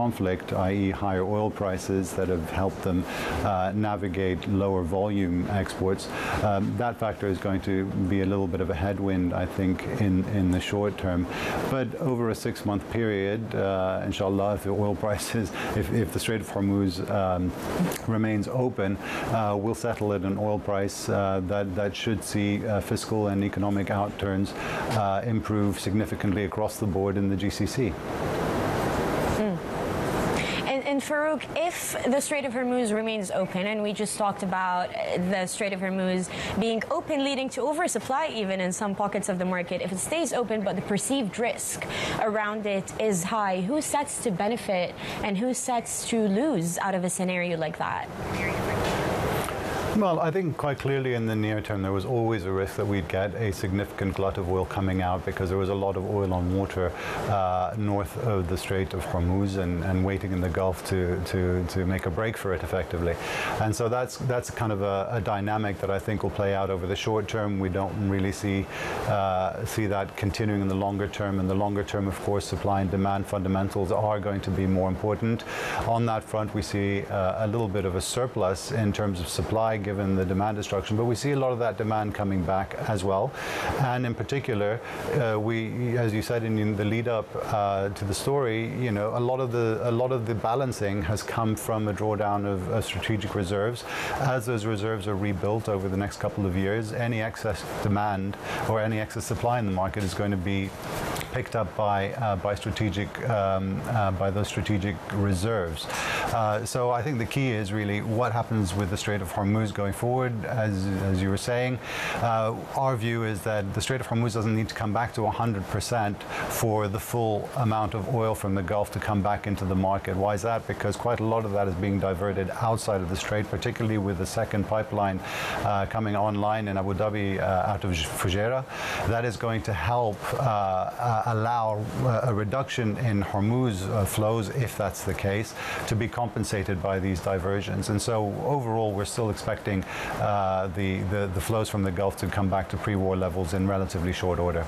conflict, i.e. higher oil prices that have helped them navigate lower volume exports, that factor is going to be a little bit of a headwind, I think, in the short term. But over a 6-month period, inshallah, if the oil prices, if the Strait of Hormuz remains open, we'll settle at an oil price that should see fiscal and economic outturns improve significantly across the board in the GCC. And Farouk, if the Strait of Hormuz remains open, and we just talked about the Strait of Hormuz being open, leading to oversupply even in some pockets of the market, if it stays open but the perceived risk around it is high, who sets to benefit and who sets to lose out of a scenario like that? Well, I think quite clearly in the near term there was always a risk that we'd get a significant glut of oil coming out because there was a lot of oil on water north of the Strait of Hormuz and waiting in the Gulf to make a break for it effectively. And so that's kind of a dynamic that I think will play out over the short term. We don't really see that continuing in the longer term. In the longer term, of course, supply and demand fundamentals are going to be more important. On that front, we see a little bit of a surplus in terms of supply given the demand destruction, but we see a lot of that demand coming back as well. And in particular, we, as you said in the lead up to the story, you know, a lot of the balancing has come from a drawdown of strategic reserves. As those reserves are rebuilt over the next couple of years, any excess demand or any excess supply in the market is going to be picked up by those strategic reserves. So I think the key is really what happens with the Strait of Hormuz going forward. As you were saying, our view is that the Strait of Hormuz doesn't need to come back to 100% for the full amount of oil from the Gulf to come back into the market. Why is that? Because quite a lot of that is being diverted outside of the Strait, particularly with the second pipeline coming online in Abu Dhabi out of Fujairah. That is going to help allow a reduction in Hormuz flows, if that's the case, to be compensated by these diversions. And so overall, we're still expecting the flows from the Gulf to come back to pre-war levels in relatively short order.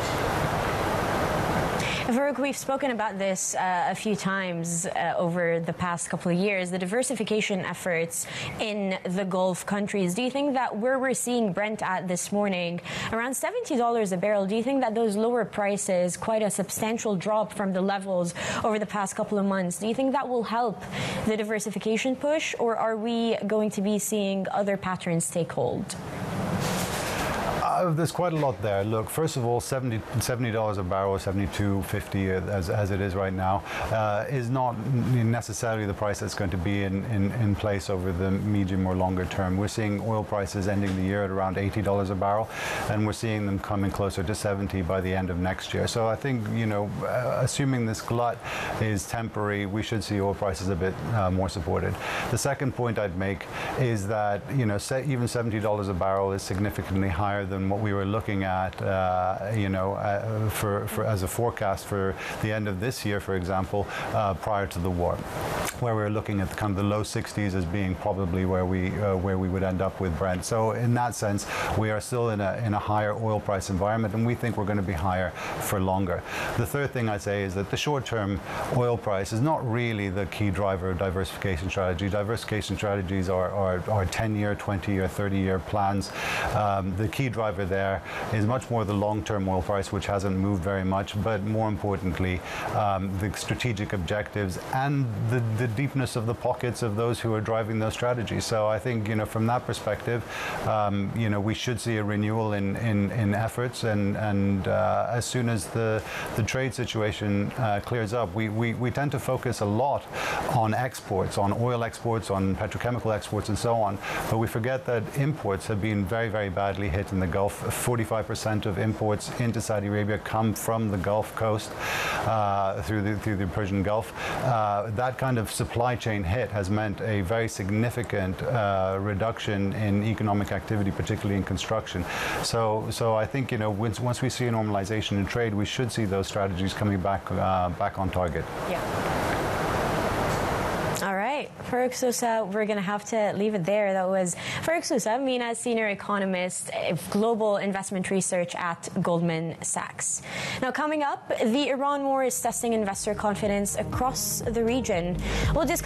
Farouk, we've spoken about this a few times over the past couple of years, the diversification efforts in the Gulf countries. Do you think that where we're seeing Brent at this morning, around $70 a barrel, do you think that those lower prices, quite a substantial drop from the levels over the past couple of months, do you think that will help the diversification push, or are we going to be seeing other patterns take hold? There's quite a lot there. Look, first of all, $70 a barrel, $72.50 as it is right now, is not necessarily the price that's going to be in place over the medium or longer term. We're seeing oil prices ending the year at around $80 a barrel, and we're seeing them coming closer to 70 by the end of next year. So I think, you know, assuming this glut is temporary, we should see oil prices a bit more supported. The second point I'd make is that, you know, even $70 a barrel is significantly higher than what we were looking at, for as a forecast for the end of this year, for example, prior to the war, where we were looking at kind of the low 60s as being probably where we would end up with Brent. So in that sense, we are still in a higher oil price environment, and we think we're going to be higher for longer. The third thing I'd say is that the short-term oil price is not really the key driver of diversification strategy. Diversification strategies are 10-year, 20-year, 30-year plans. The key driver there is much more the long-term oil price, which hasn't moved very much, but more importantly, the strategic objectives and the deepness of the pockets of those who are driving those strategies. So I think, you know, from that perspective, you know, we should see a renewal in efforts, and as soon as the trade situation clears up, we tend to focus a lot on exports, on oil exports, on petrochemical exports, and so on, but we forget that imports have been very, very badly hit in the Gulf. 45% of imports into Saudi Arabia come from the Gulf Coast through the Persian Gulf. That kind of supply chain hit has meant a very significant reduction in economic activity, particularly in construction. So I think, you know, once we see a normalization in trade, we should see those strategies coming back on target. Yeah. All right. right, Farooq Sousa, we're going to have to leave it there. That was Farooq Sousa, MENA's senior economist of global investment research at Goldman Sachs. Now, coming up, the Iran war is testing investor confidence across the region. We'll discuss